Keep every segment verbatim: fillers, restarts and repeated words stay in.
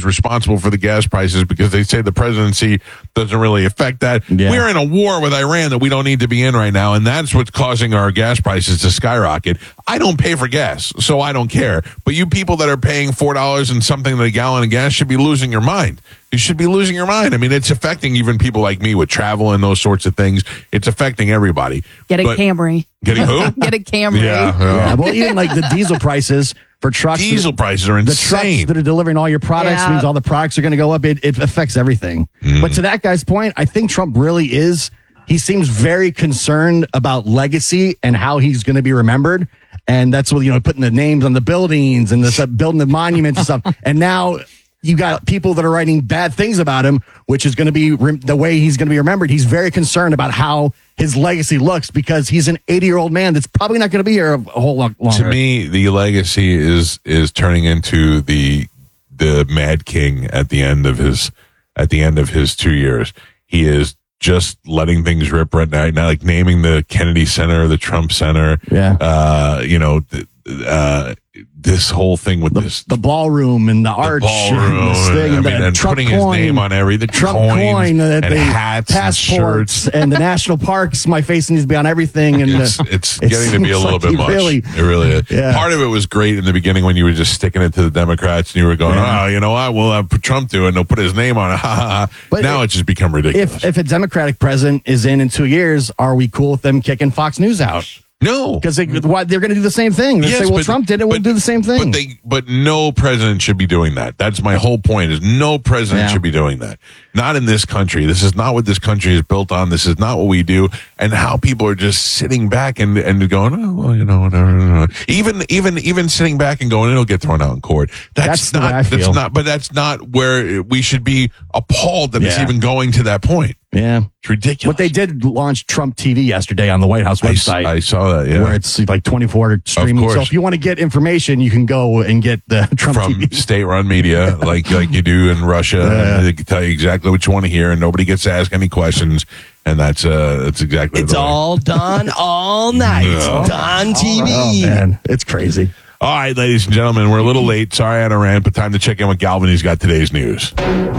is responsible for the gas prices because they say the presidency doesn't really affect that. Yeah. We're in a war with Iran that we don't need to be in right now, and that's what's causing our gas prices to skyrocket. I don't pay for gas, so I don't care. But you people that are paying four dollars and something a gallon of gas should be losing your mind. You should be losing your mind. I mean, it's affecting even people like me with travel and those sorts of things. It's affecting everybody. Get a But- Camry. Getting who? Get a Camry. Yeah, yeah. Yeah, well, even like the diesel prices for trucks. Diesel prices are The insane. trucks that are delivering all your products Yeah. means all the products are going to go up. It, it affects everything. Mm. But to that guy's point, I think Trump really is. He seems very concerned about legacy and how he's going to be remembered. And that's what, you know, putting the names on the buildings and the stuff, building the monuments and stuff. And now you got people that are writing bad things about him, which is going to be rem- the way he's going to be remembered. He's very concerned about how his legacy looks because he's an eighty-year-old man that's probably not going to be here a, a whole lot longer. To me, the legacy is is turning into the the Mad King at the end of his at the end of his two years. He is just letting things rip right now, now like naming the Kennedy Center, the Trump Center. Yeah. Uh, you know, th- uh, this whole thing with the, this the ballroom and the arch ballroom, and this thing, I and, mean, the and Trump putting coin, his name on every the Trump coins coin, uh, and the hats, passports, and shirts. and the national parks. My face needs to be on everything, and It's, uh, it's it getting to be a seems little like bit he much. Really, it really is. Yeah. Part of it was great in the beginning when you were just sticking it to the Democrats and you were going, Yeah. oh, you know what? We'll have Trump do it and they'll put his name on it. Ha, ha, ha. But Now it- it's just become ridiculous. if if a Democratic president is in in two years, are we cool with them kicking Fox News out? no. Because they, why- they're going to do the same thing. They Yes, say, well, but- Trump did it, we'll but- do the same thing. But they, but no president should be doing that. That's my whole point. Is no president Yeah. should be doing that. Not in this country. This is not what this country is built on. This is not what we do. And how people are just sitting back and and going, oh, well, you know, whatever. Even even even sitting back and going, it'll get thrown out in court. That's, That's the way not. I feel. That's not. But that's not where we should be appalled that it's Yeah. even going to that point. yeah. It's ridiculous. But they did launch Trump T V yesterday on the White House I, website. I saw that. Yeah. Where it's like twenty-four streaming. course. So if you want to get information, you can go and get the Trump From T V. state-run media, like like you do in Russia, Yeah. they can tell you exactly what you want to hear, and nobody gets to ask any questions. And that's uh, that's exactly. It's the way. all done all night No. on T V. Oh man, it's crazy. All right, ladies and gentlemen, we're a little late. Sorry I had a rant, but time to check in with Galvin. He's got today's news.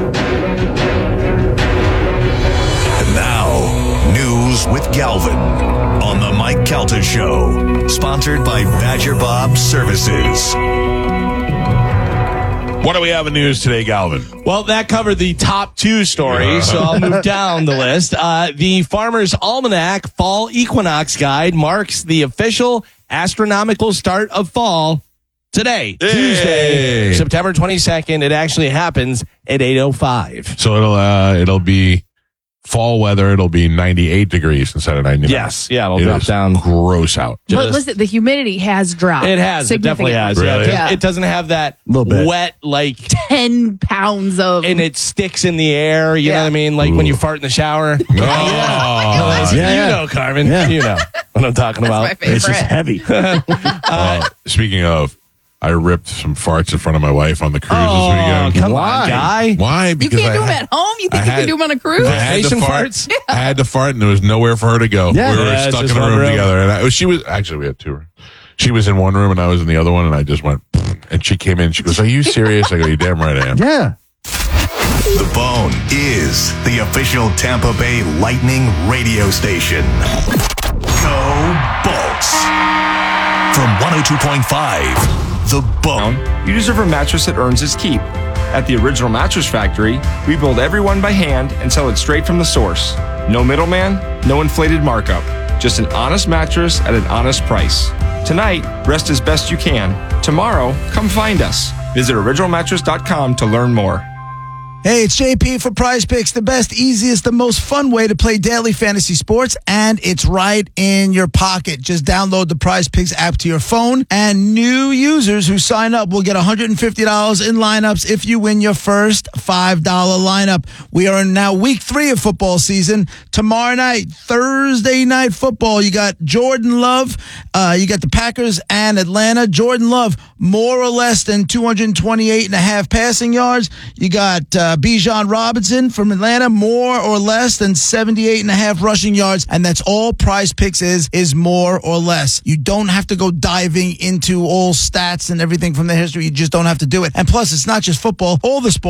And now, news with Galvin on the Mike Calta Show, sponsored by Badger Bob Services. What do we have in news today, Galvin? Well, that covered the top two stories, so I'll move down the list. Uh, the Farmer's Almanac Fall Equinox Guide marks the official astronomical start of fall today, Hey. Tuesday, September twenty-second. It actually happens at eight oh five. So it'll uh, it'll be fall weather. It'll be ninety-eight degrees instead of ninety-nine. Yes, yeah, it'll It drop is down. gross out. But Just- listen, the humidity has dropped. It has. It definitely has. Yeah, Really? it, Yeah. it doesn't have that Little bit. wet, like, ten pounds of. and it sticks in the air. You know Yeah. what I mean? Like when you fart in the shower. Oh. Yeah, You yeah. know, Carmen. Yeah. You know what I'm talking That's about. my favorite. It's just heavy. Uh, speaking of, I ripped some farts in front of my wife on the cruise Oh, this weekend. come Why? on, guy. Why? You Because can't I do them had- at home. You I think you had- can do them on a cruise? I had to Vacation fart. farts? I had to fart, and there was nowhere for her to go. Yeah. we were Yeah, it's stuck in just a one room room. together, and I, she was actually we had two rooms. She was in one room, and I was in the other one, and I just went. And she came in. She goes, "Are you serious?" I go, "You damn right I am." Yeah. The Bone is the official Tampa Bay Lightning radio station. Go Bolts. From one oh two point five, The Bone. You deserve a mattress that earns its keep. At the Original Mattress Factory, we build every one by hand and sell it straight from the source. No middleman, no inflated markup. Just an honest mattress at an honest price. Tonight, rest as best you can. Tomorrow, come find us. Visit original mattress dot com to learn more. Hey, it's J P for Prize Picks, the best, easiest, the most fun way to play daily fantasy sports, and it's right in your pocket. Just download the Prize Picks app to your phone, and new users who sign up will get one hundred fifty dollars in lineups if you win your first five dollar lineup. We are in now week three of football season. Tomorrow night, Thursday night football, you got Jordan Love, uh, you got the Packers and Atlanta. Jordan Love, more or less than two hundred twenty-eight and a half passing yards. You got uh, Bijan Robinson from Atlanta, more or less than seventy-eight and a half rushing yards. And that's all Prize Picks is, is more or less. You don't have to go diving into all stats and everything from the history. You just don't have to do it. And plus, it's not just football. All the sports